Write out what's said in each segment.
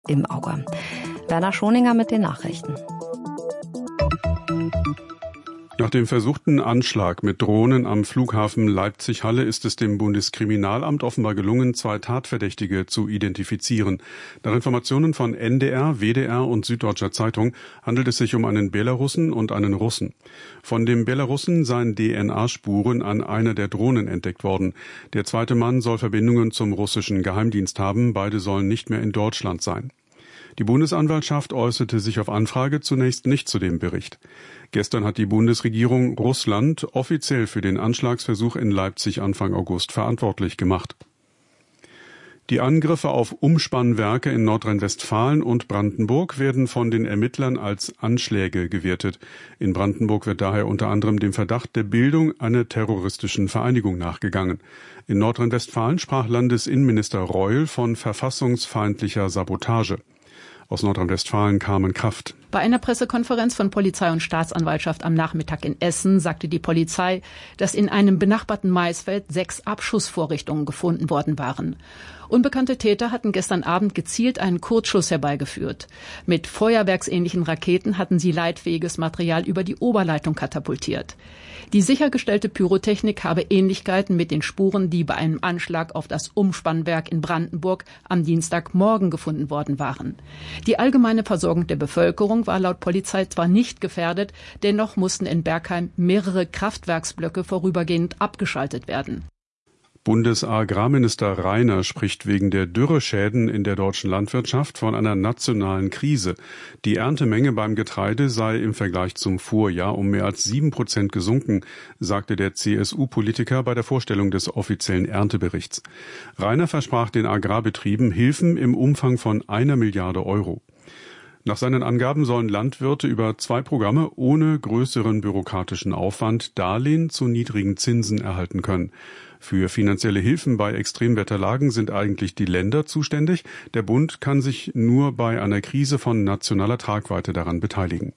im Auge. Werner Schoninger mit den Nachrichten. Nach dem versuchten Anschlag mit Drohnen am Flughafen Leipzig-Halle ist es dem Bundeskriminalamt offenbar gelungen, 2 Tatverdächtige zu identifizieren. Nach Informationen von NDR, WDR und Süddeutscher Zeitung handelt es sich um einen Belarussen und einen Russen. Von dem Belarussen seien DNA-Spuren an einer der Drohnen entdeckt worden. Der zweite Mann soll Verbindungen zum russischen Geheimdienst haben. Beide sollen nicht mehr in Deutschland sein. Die Bundesanwaltschaft äußerte sich auf Anfrage zunächst nicht zu dem Bericht. Gestern hat die Bundesregierung Russland offiziell für den Anschlagsversuch in Leipzig Anfang August verantwortlich gemacht. Die Angriffe auf Umspannwerke in Nordrhein-Westfalen und Brandenburg werden von den Ermittlern als Anschläge gewertet. In Brandenburg wird daher unter anderem dem Verdacht der Bildung einer terroristischen Vereinigung nachgegangen. In Nordrhein-Westfalen sprach Landesinnenminister Reul von verfassungsfeindlicher Sabotage. Aus Nordrhein-Westfalen Carmen Kraft. Bei einer Pressekonferenz von Polizei und Staatsanwaltschaft am Nachmittag in Essen sagte die Polizei, dass in einem benachbarten Maisfeld 6 Abschussvorrichtungen gefunden worden waren. Unbekannte Täter hatten gestern Abend gezielt einen Kurzschuss herbeigeführt. Mit feuerwerksähnlichen Raketen hatten sie leitfähiges Material über die Oberleitung katapultiert. Die sichergestellte Pyrotechnik habe Ähnlichkeiten mit den Spuren, die bei einem Anschlag auf das Umspannwerk in Brandenburg am Dienstagmorgen gefunden worden waren. Die allgemeine Versorgung der Bevölkerung war laut Polizei zwar nicht gefährdet, dennoch mussten in Bergheim mehrere Kraftwerksblöcke vorübergehend abgeschaltet werden. Bundesagrarminister Rainer spricht wegen der Dürreschäden in der deutschen Landwirtschaft von einer nationalen Krise. Die Erntemenge beim Getreide sei im Vergleich zum Vorjahr um mehr als 7% gesunken, sagte der CSU-Politiker bei der Vorstellung des offiziellen Ernteberichts. Rainer versprach den Agrarbetrieben Hilfen im Umfang von 1 Milliarde Euro. Nach seinen Angaben sollen Landwirte über 2 Programme ohne größeren bürokratischen Aufwand Darlehen zu niedrigen Zinsen erhalten können. Für finanzielle Hilfen bei Extremwetterlagen sind eigentlich die Länder zuständig. Der Bund kann sich nur bei einer Krise von nationaler Tragweite daran beteiligen.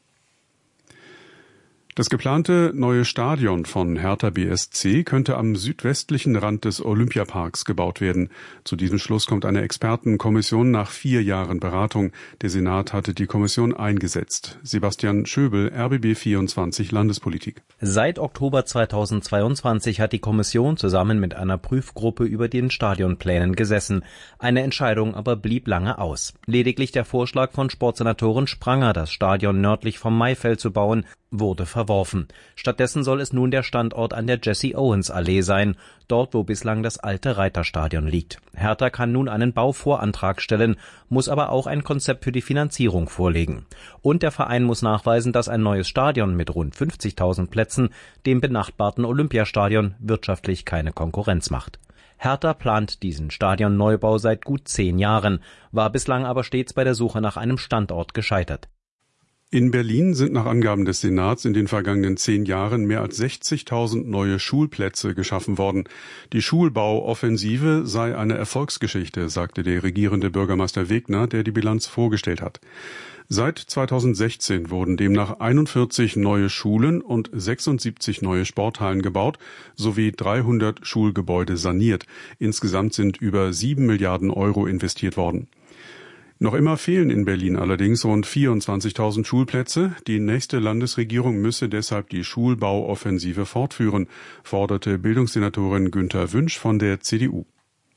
Das geplante neue Stadion von Hertha BSC könnte am südwestlichen Rand des Olympiaparks gebaut werden. Zu diesem Schluss kommt eine Expertenkommission nach 4 Jahren Beratung. Der Senat hatte die Kommission eingesetzt. Sebastian Schöbel, RBB 24 Landespolitik. Seit Oktober 2022 hat die Kommission zusammen mit einer Prüfgruppe über den Stadionplänen gesessen. Eine Entscheidung aber blieb lange aus. Lediglich der Vorschlag von Sportsenatorin Spranger, das Stadion nördlich vom Maifeld zu bauen, wurde verworfen. Stattdessen soll es nun der Standort an der Jesse-Owens-Allee sein, dort wo bislang das alte Reiterstadion liegt. Hertha kann nun einen Bauvorantrag stellen, muss aber auch ein Konzept für die Finanzierung vorlegen. Und der Verein muss nachweisen, dass ein neues Stadion mit rund 50.000 Plätzen dem benachbarten Olympiastadion wirtschaftlich keine Konkurrenz macht. Hertha plant diesen Stadionneubau seit gut 10 Jahren, war bislang aber stets bei der Suche nach einem Standort gescheitert. In Berlin sind nach Angaben des Senats in den vergangenen 10 Jahren mehr als 60.000 neue Schulplätze geschaffen worden. Die Schulbauoffensive sei eine Erfolgsgeschichte, sagte der regierende Bürgermeister Wegner, der die Bilanz vorgestellt hat. Seit 2016 wurden demnach 41 neue Schulen und 76 neue Sporthallen gebaut, sowie 300 Schulgebäude saniert. Insgesamt sind über 7 Milliarden Euro investiert worden. Noch immer fehlen in Berlin allerdings rund 24.000 Schulplätze. Die nächste Landesregierung müsse deshalb die Schulbauoffensive fortführen, forderte Bildungssenatorin Günther Wünsch von der CDU.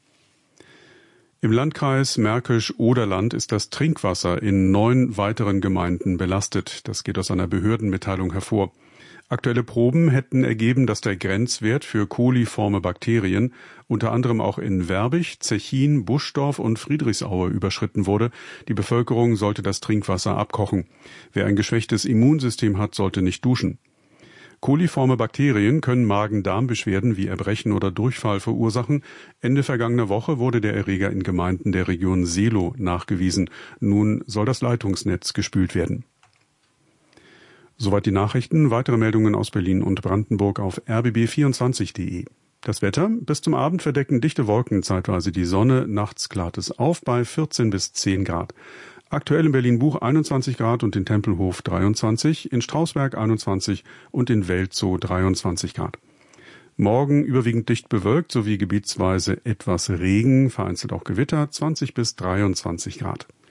Im Landkreis Märkisch-Oderland ist das Trinkwasser in 9 weiteren Gemeinden belastet. Das geht aus einer Behördenmitteilung hervor. Aktuelle Proben hätten ergeben, dass der Grenzwert für coliforme Bakterien unter anderem auch in Werbig, Zechin, Buschdorf und Friedrichsaue überschritten wurde. Die Bevölkerung sollte das Trinkwasser abkochen. Wer ein geschwächtes Immunsystem hat, sollte nicht duschen. Coliforme Bakterien können Magen-Darm-Beschwerden wie Erbrechen oder Durchfall verursachen. Ende vergangener Woche wurde der Erreger in Gemeinden der Region Seelow nachgewiesen. Nun soll das Leitungsnetz gespült werden. Soweit die Nachrichten. Weitere Meldungen aus Berlin und Brandenburg auf rbb24.de. Das Wetter: Bis zum Abend verdecken dichte Wolken zeitweise die Sonne, nachts klart es auf bei 14 bis 10 Grad. Aktuell in Berlin-Buch 21 Grad und in Tempelhof 23, in Strausberg 21 und in Welzow 23 Grad. Morgen überwiegend dicht bewölkt sowie gebietsweise etwas Regen, vereinzelt auch Gewitter, 20 bis 23 Grad.